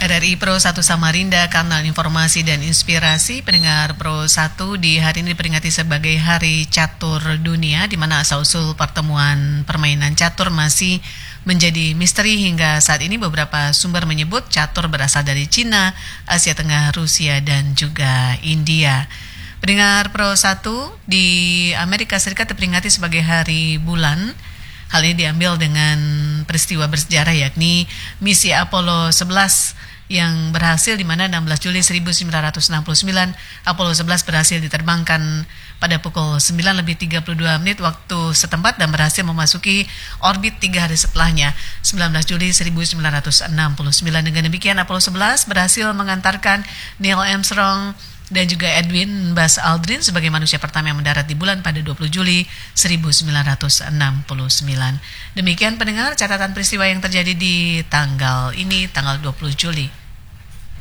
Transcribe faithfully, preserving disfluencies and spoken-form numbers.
R R I Pro satu Samarinda, kanal informasi dan inspirasi. Pendengar Pro satu, di hari ini diperingati sebagai Hari Catur Dunia, di mana asal-usul pertemuan permainan catur masih menjadi misteri hingga saat ini. Beberapa sumber menyebut catur berasal dari Cina, Asia Tengah, Rusia, dan juga India. Pendengar Pro satu, di Amerika Serikat diperingati sebagai Hari Bulan. Hal ini diambil dengan peristiwa bersejarah, yakni misi Apollo sebelas yang berhasil, di mana enam belas Juli seribu sembilan ratus enam puluh sembilan Apollo sebelas berhasil diterbangkan pada pukul sembilan lebih tiga puluh dua menit waktu setempat dan berhasil memasuki orbit tiga hari setelahnya, sembilan belas Juli seribu sembilan ratus enam puluh sembilan. Dengan demikian Apollo sebelas berhasil mengantarkan Neil Armstrong dan juga Edwin Buzz Aldrin sebagai manusia pertama yang mendarat di bulan pada dua puluh Juli seribu sembilan ratus enam puluh sembilan. Demikian pendengar catatan peristiwa yang terjadi di tanggal ini, tanggal dua puluh Juli.